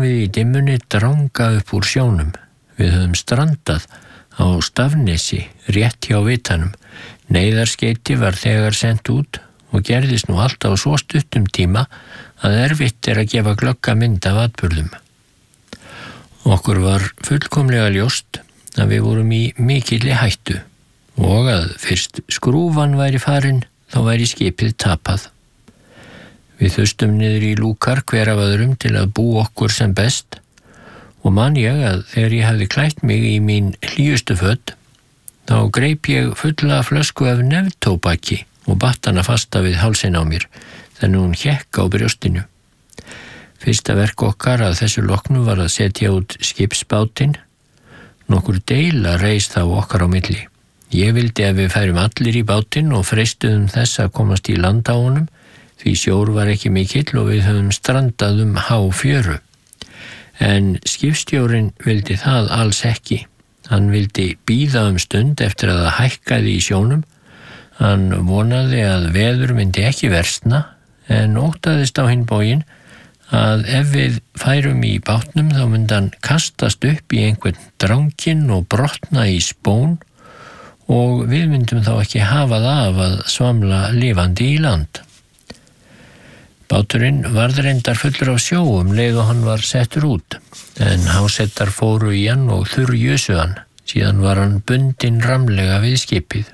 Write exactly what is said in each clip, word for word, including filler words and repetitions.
við í dimmunni dranga upp úr sjónum. Við höfum strandað á Stafnesi, rétt hjá vitanum. Neyðarskeyti var þegar sent út og gerðist nú alltaf á svo stuttum tíma að erfitt er að gefa glögga mynd af atburðum. Okkur var fullkomlega ljóst að við vorum í mikilli hættu og að fyrst skrúfan væri farin þá væri skipið tapað. Við þustum niður í lúkar hver af öðrum til að bú okkur sem best og man ég að þegar ég hafði klætt mig í mín hlýjustu föt þá greip ég fulla flösku af neftóbaki og batt hana fasta við hálsinn á mér þannig hún hékk á brjóstinu. Fyrsta verk okkar að þessu loknu var að setja út skipsbátinn. Nokkur deila reis þá okkar á milli. Ég vildi að við færum allir í bátinn og freistuðum þess að komast í land á honum því sjór var ekki mikill og við höfum strandað um há fjöru. En skipstjórinn vildi það alls ekki. Hann vildi bíða um stund eftir að það hækkaði í sjónum. Hann vonaði að veður myndi ekki versna en óttaðist á hinn bóginn að ef við færum í bátnum þá myndi hann kastast upp í einhvern dranginn og brotna í spón og við myndum þá ekki hafa það af að svamla lifandi í land. Báturinn varð reyndar fullur af sjó um leið og hann var settur út, en hásettar fóru í hann og þurrjusu hann, síðan var hann bundinn ramlega við skipið.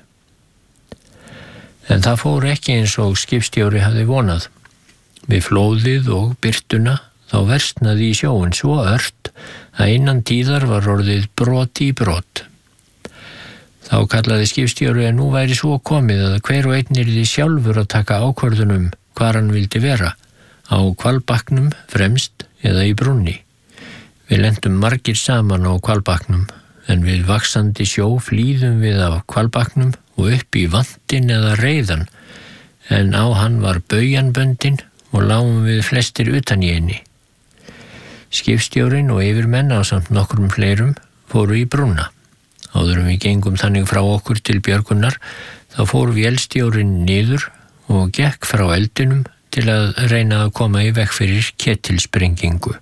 En það fór ekki eins og skipstjóri hafði vonað. Við flóðið og byrtuna þá versnaði í sjóin svo ört að innan tíðar var orðið brot í brot. Þá kallaði skipstjóri að nú væri svo komið að hver og einn yrði sjálfur að taka ákvörðunum hvar hann vildi vera, á hvalbaknum fremst eða í brúnni. Við lentum margir saman á hvalbaknum, en við vaxandi sjó flýðum við af hvalbaknum og upp í vantin eða reiðan, en á hann var baujanböndin og lágum við flestir utan í henni. Skipstjórinn og yfirmenn ásamt nokkrum fleirum fóru í brúna. Áður en við gengum þannig frá okkur til björgunar, þá fór vélstjórinn niður og gekk frá eldinum til að reyna að koma í veg fyrir ketilsprengingu.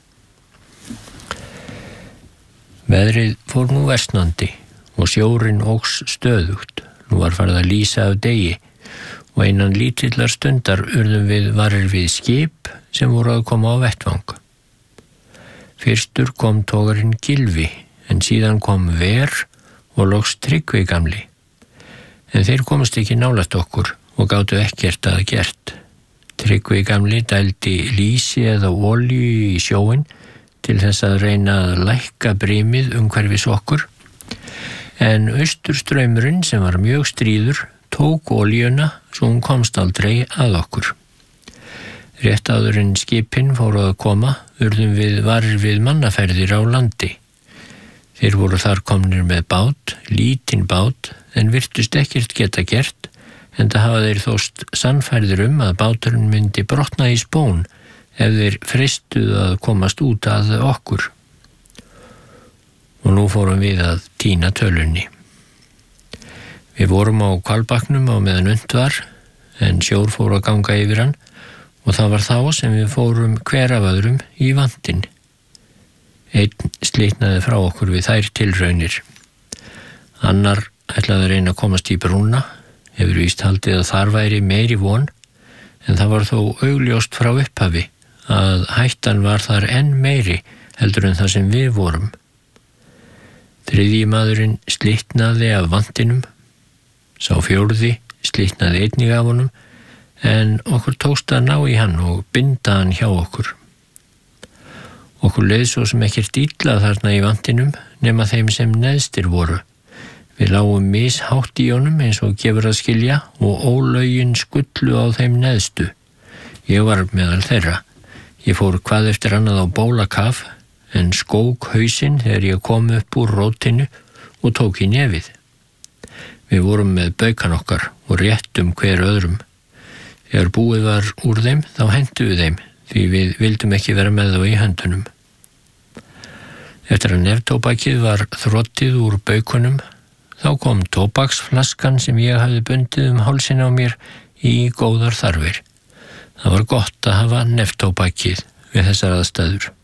Veðrið fór nú versnandi og sjórinn óx stöðugt. Nú var farið að lýsa af degi og innan lítillar stundar urðum við varir við skip sem voru að koma á vettvang. Fyrstur kom togarinn Gylfi, en síðan kom Ver og loks Tryggvi gamli. En þeir komast ekki nálægt okkur og gátu ekkert að gert. Tryggvi gamli dældi lýsi eða olíu í sjóinn til þess að reyna að lækka brimið umhverfis okkur, en austurstraumurinn sem var mjög stríður tók olíuna svo hún komst aldrei að okkur. Rétt áður en skipin fóru að koma urðum við varir við mannaferðir á landi. Þeir voru þar komnir með bát, lítinn bát, en virtust ekkert geta gert, en það hafa þeir þóst sannfærðir um að báturinn myndi brotna í spón ef þeir freistuðu að komast út að okkur. Og nú fórum við að týna tölunni. Við vorum á hvalbaknum á meðan unnt var, en sjór fór að ganga yfir hann og það var þá sem við fórum hver af öðrum í vantin. Einn slitnaði frá okkur við þær tilraunir. Annar ætlaði að reyna að komast í brúna, hefur víst haldið að þar væri meiri von, en það var þó augljóst frá upphafi að hættan var þar enn meiri heldur en það sem við vorum. Þriðji maðurinn slitnaði af vantinum, sá fjórði slitnaði einnig af honum, en okkur tókst að ná í hann og binda hann hjá okkur. Okkur leið svo sem ekkert illa þarna í vantinum nema þeim sem neðstir voru. Við lágum mishátt í honum eins og gefur að skilja og ólögin skullu á þeim neðstu. Ég var meðal þeirra. Ég fór hvað eftir annað á bólakaf en skók hausinn þegar ég kom upp úr rótinu og tók í nefið. Við vorum með baukan okkar og réttum hver öðrum. Þegar búið var úr þeim þá hentum við þeim því við vildum ekki vera með þá í höndunum. Eftir að neftóbakið var þrottið úr baukunum þá kom tóbaksflaskan sem ég hafði bundið um hálsinn á mér í góðar þarfir. Það var gott að hafa neftóbakið við þessar aðstæður.